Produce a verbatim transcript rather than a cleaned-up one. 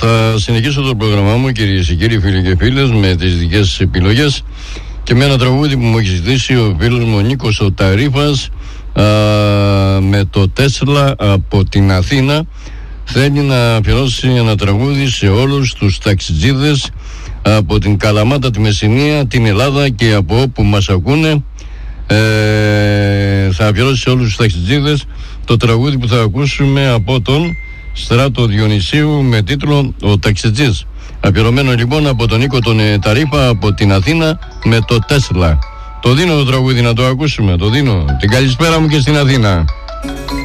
Θα συνεχίσω το πρόγραμμά μου, κυρίες και κύριοι, φίλοι και φίλες, με τις δικές σας επιλογές και με ένα τραγούδι που μου έχει ζητήσει ο φίλος μου ο Νίκος ο Ταρίφας, α, με το Τέσλα από την Αθήνα. Θέλει να αφιερώσει ένα τραγούδι σε όλους τους ταξιτζίδες από την Καλαμάτα, τη Μεσσηνία, την Ελλάδα και από όπου μας ακούνε. Ε, θα αφιερώσει σε όλους τους ταξιτζίδες το τραγούδι που θα ακούσουμε από τον Στράτο Διονυσίου με τίτλο «Ο Ταξιτζής». Αφιερωμένο λοιπόν από τον Νίκο τον Ταρίφα από την Αθήνα με το Τέσλα. Το δίνω το τραγούδι να το ακούσουμε, το δίνω. Την καλησπέρα μου και στην Αθήνα.